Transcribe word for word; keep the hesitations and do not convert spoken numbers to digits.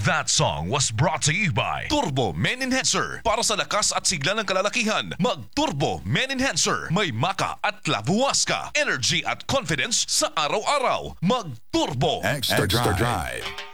That song was brought to you by Turbo Men Enhancer. Para sa lakas at sigla ng kalalakihan, mag-Turbo Men Enhancer. May maka at labuwas ka. Energy at confidence sa araw-araw. Mag-Turbo. Extra, Extra Drive. Drive.